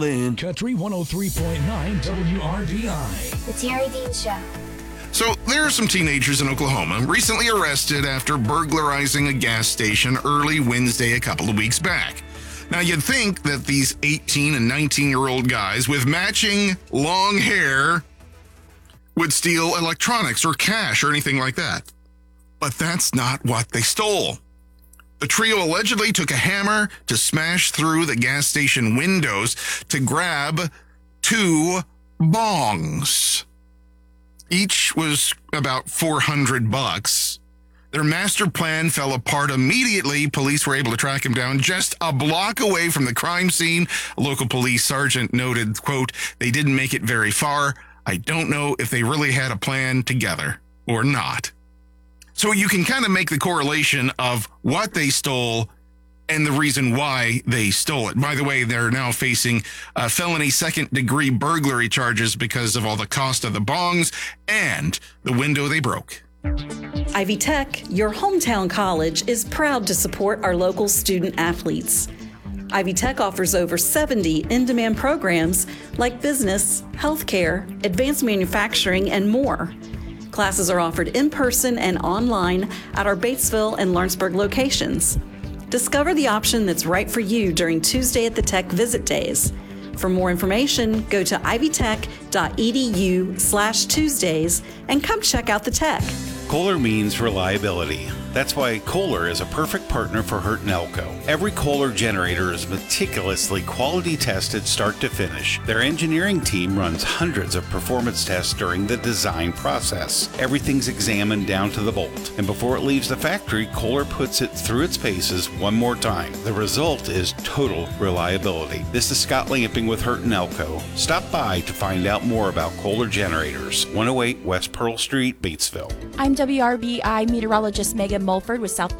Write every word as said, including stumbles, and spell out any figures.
Lynn. Country one oh three point nine W R B I. The Terry Dean Show. So there are some teenagers in Oklahoma recently arrested after burglarizing a gas station early Wednesday a couple of weeks back. Now, you'd think that these eighteen and nineteen-year-old guys with matching long hair would steal electronics or cash or anything like that. But that's not what they stole. The trio allegedly took a hammer to smash through the gas station windows to grab two bongs. Each was about four hundred bucks. Their master plan fell apart immediately. Police were able to track him down just a block away from the crime scene. A local police sergeant noted, quote, "They didn't make it very far. I don't know if they really had a plan together or not." So you can kind of make the correlation of what they stole and the reason why they stole it. By the way, they're now facing uh, felony second-degree burglary charges because of all the cost of the bongs and the window they broke. Ivy Tech, your hometown college, is proud to support our local student athletes. Ivy Tech offers over seventy in-demand programs like business, healthcare, advanced manufacturing, and more. Classes are offered in person and online at our Batesville and Lawrenceburg locations. Discover the option that's right for you during Tuesday at the Tech Visit Days. For more information, go to ivytech.edu slash Tuesdays and come check out the Tech. Kohler means reliability. That's why Kohler is a perfect partner for Hurt and Elko. Every Kohler generator is meticulously quality tested start to finish. Their engineering team runs hundreds of performance tests during the design process. Everything's examined down to the bolt. And before it leaves the factory, Kohler puts it through its paces one more time. The result is total reliability. This is Scott Lamping with Hurt and Elko. Stop by to find out more about Kohler generators. one oh eight West Pearl Street, Batesville. I'm W R B I meteorologist Megan Mulford with South